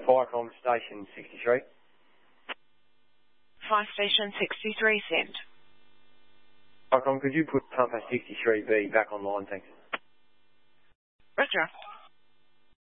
Firecom Station 63. Fire Station 63, send. Firecom, could you put pumper 63B back online, thanks? Roger.